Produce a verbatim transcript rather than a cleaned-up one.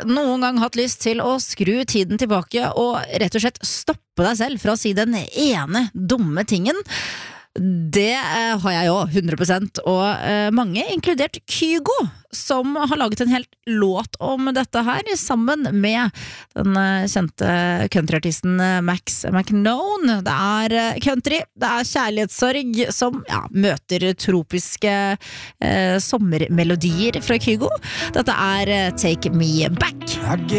noen gang hatt lyst til å skru tiden tilbake og rett og slett stoppe deg selv fra å si den ene dumme tingen? Det eh, har jeg jo, hundre prosent, og eh, mange, inkludert Kygo, som har laget en helt låt om dette her, sammen med den eh, kjente countryartisten Max McKnone. Det er eh, country, det er kjærlighetssorg som ja, møter tropiske eh, sommermelodier fra Kygo. Dette er eh, Take Me Back.